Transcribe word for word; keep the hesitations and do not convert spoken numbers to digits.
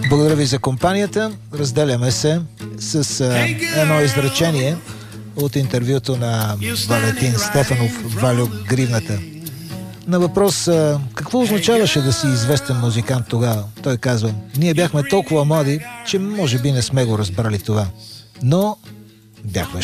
Благодаря ви за компанията. Разделяме се с а, едно изречение от интервюто на Валентин Стефанов, Валю Гривната. На въпрос а, какво означаваше да си известен музикант тогава, той казва: ние бяхме толкова млади, че може би не сме го разбрали това, но бяхме